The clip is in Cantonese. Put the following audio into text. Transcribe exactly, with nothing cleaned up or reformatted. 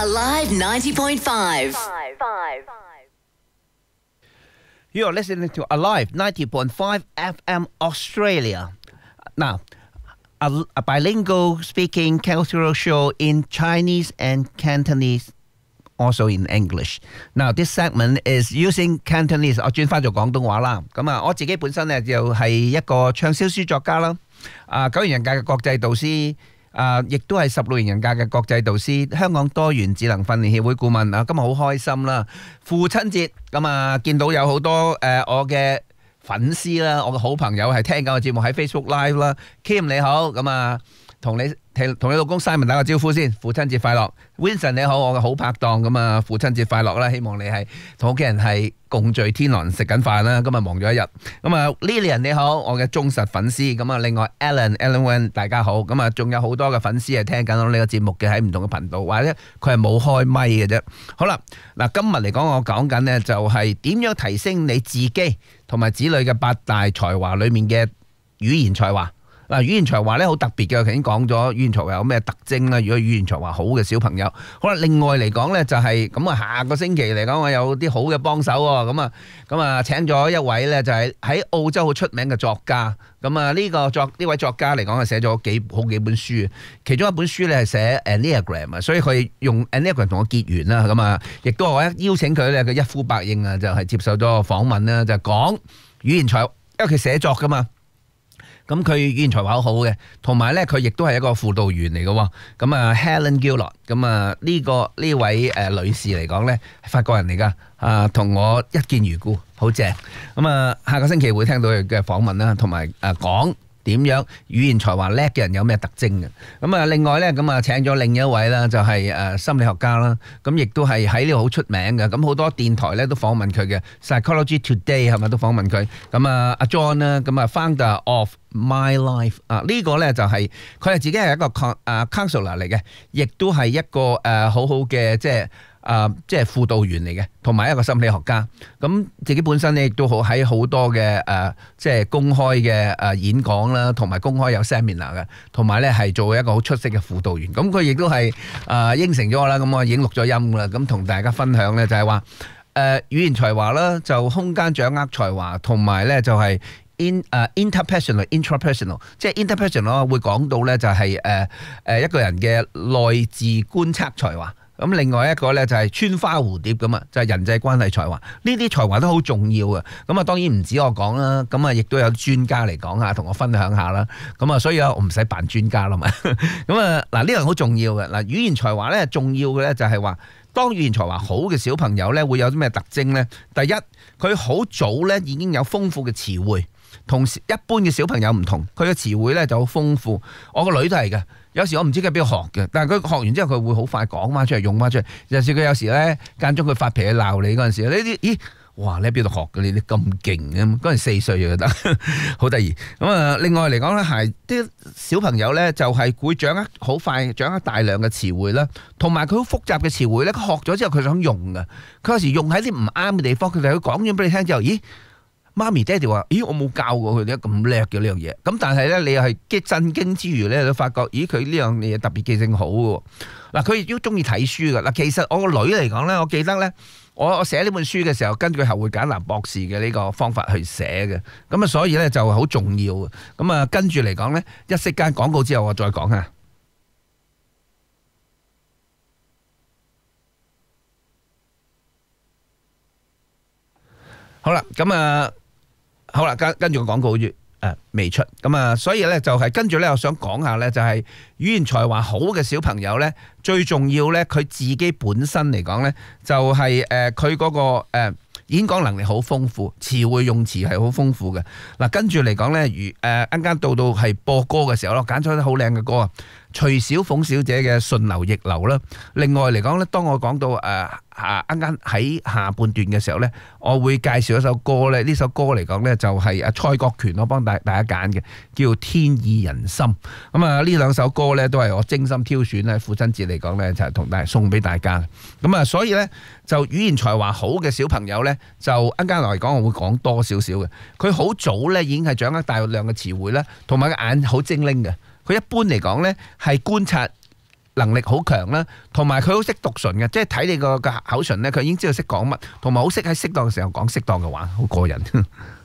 Alive ninety point five. You are listening to Alive ninety point five F M Australia. Now, a, a bilingual speaking cultural show in Chinese and Cantonese, also in English. Now, this segment is using Cantonese. 我轉翻做廣東話啦。咁啊，我自己本身咧就係一個暢銷書作家啦。啊，九型人格嘅國際導師。啊，亦都係十六型人格嘅國際導師，香港多元智能訓練協會顧問啊！今日好開心啦，父親節咁啊，見到有好多誒、呃、我嘅粉絲啦，我嘅好朋友係聽緊個節目喺 Facebook Live 啦 ，Kim 你好，咁啊同你同你老公 Simon 打個招呼先，父親節快樂 ！Vincent 你好，我嘅好拍檔咁啊，父親節快樂啦！希望你係同屋企人係共聚天倫食緊飯啦，今日忙咗一日。咁啊 Lilian 你好，我嘅忠實粉絲。咁啊，另外 Alan Alan Wen 大家好。咁啊，仲有好多嘅粉絲係聽緊我呢個節目嘅，喺唔同嘅頻道，或者佢係冇開咪嘅啫。好啦，嗱今日嚟講，我講緊呢就係點樣提升你自己同埋子女嘅八大才華裏面嘅語言才華。嗱，語言才華咧好特別嘅，我頭先講咗語言才華有咩特徵啦。如果語言才華好嘅小朋友，好啦，另外嚟講咧就係咁啊，下個星期嚟講我有啲好嘅幫手喎，咁啊咁啊請咗一位咧就係喺澳洲好出名嘅作家，咁啊呢個作呢位作家嚟講係寫咗幾好幾本書，其中一本書咧係寫 Enneagram 啊，所以佢用 Enneagram 同我結緣啦，咁啊亦都我一邀請佢咧，佢一呼百應啊，就係接受咗個訪問啦，就講語言才華，因為佢寫作噶嘛。咁佢語言才華好好嘅，同埋咧佢亦都係一個輔導員嚟嘅喎。咁啊 Helen Gillard， 咁啊呢個呢位誒女士嚟講咧，係法國人嚟噶，啊同我一見如故，好正。咁啊下個星期會聽到佢嘅訪問啦，同埋誒講點樣語言才華叻嘅人有咩特徵嘅。咁啊另外咧咁啊請咗另一位啦，就係誒心理學家啦，咁亦都係喺呢度好出名嘅。咁好多電台咧都訪問佢嘅 Psychology Today 係咪都訪問佢？咁啊阿 John 啦，咁啊 Founder of My Life 啊，呢個咧就係佢係自己係一個 counselor 嚟嘅，亦都係一個誒好好嘅即係啊即係輔導員嚟嘅，同埋一個心理學家。咁自己本身咧亦都好喺好多嘅誒即係公開嘅誒演講啦，同埋公開有 seminar 嘅，同埋咧係做一個好出色嘅輔導員。咁佢亦都係啊應承咗我啦，咁我已經錄咗音啦，咁同大家分享咧就係話誒語言才華啦，就空間掌握才華，同埋咧就係。in 誒 interpersonal intrapersonal 即係 interpersonal 會講到咧就係誒誒一個人嘅內自觀察才華，咁另外一個咧就係穿花蝴蝶咁啊，就係人際關係才華，呢啲才華都好重要嘅。咁啊當然唔止我講啦，咁啊亦都有專家嚟講下，同我分享下啦。咁啊所以啊我唔使扮專家啦嘛。咁啊嗱呢樣好重要嘅。嗱語言才華咧重要嘅咧就係話，當語言才華好嘅小朋友咧會有啲咩特徵咧？第一，佢好早咧已經有豐富嘅詞彙。同一般嘅小朋友唔同，佢嘅詞彙咧就好豐富。我個女都係嘅，有時我唔知佢邊度學嘅，但係佢學完之後佢會好快講翻出嚟，用翻出嚟。尤其是佢有時咧間中佢發脾氣鬧你嗰陣時，呢啲咦哇你喺邊度學嘅？你啲咁勁嘅，嗰陣四歲就得，好得意。咁啊，另外嚟講咧，係啲小朋友咧就係會掌握好快，掌握大量嘅詞彙啦，同埋佢好複雜嘅詞彙咧，佢學咗之後佢想用嘅，佢有時用喺啲唔啱嘅地方，佢就佢講咗俾你聽之後，咦？媽咪爹哋話：咦，我冇教過佢哋咁叻嘅呢樣嘢。咁但係咧，你又係激震驚之餘咧，你都發覺，咦，佢呢樣嘢特別記性好嘅。嗱，佢亦都中意睇書嘅。嗱，其實我個女嚟講咧，我記得咧，我我寫呢本書嘅時候，根據侯會簡南博士嘅呢個方法去寫嘅。咁啊，所以咧就好重要。咁啊，跟住嚟講咧，一息間廣告之後，我再講下。好啦，咁啊。好啦，跟跟住個廣告好似誒未出，咁啊，所以咧就係跟住咧，我想講下咧，就係語言才華好嘅小朋友咧，最重要咧，佢自己本身嚟講咧，就係誒佢嗰個誒演講能力好豐富，詞彙用詞係好豐富嘅。嗱，跟住嚟講咧，如誒啱啱到到係播歌嘅時候咯，揀咗啲好靚嘅歌啊，徐小鳳小姐嘅順流逆流啦。另外嚟講咧，當我講到誒下啱啱喺下半段嘅時候咧，我會介紹一首歌咧。呢首歌嚟講咧，就係阿蔡國權我幫大大家揀嘅，叫《天意人心》。咁啊，呢兩首歌咧都係我精心挑選咧，父親節嚟講咧就係同大家送俾大家。咁啊，所以咧就語言才華好嘅小朋友咧，就啱啱嚟講我會講多少少嘅。佢好早咧已經係掌握大量嘅詞彙啦，同埋個眼好精靈嘅。佢一般嚟講咧係觀察能力好強啦，同埋佢好識讀唇嘅，即係睇你個個口唇咧，佢已經知道識講乜，同埋好識喺適當嘅時候講適當嘅話，好過癮。